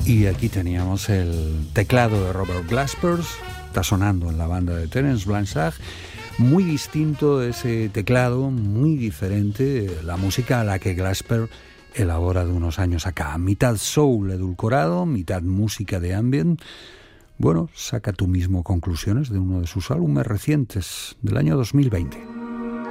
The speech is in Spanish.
Y aquí teníamos el teclado de Robert Glasper, está sonando en la banda de Terence Blanchard. Muy distinto ese teclado, muy diferente la música a la que Glasper elabora de unos años acá. Mitad soul edulcorado, mitad música de ambient. Bueno, saca tú mismo conclusiones de uno de sus álbumes recientes del año 2020.